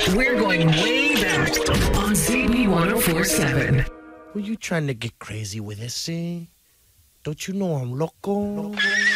We're going way back on CB 1047. Were you trying to get crazy with this, see? Don't you know I'm loco?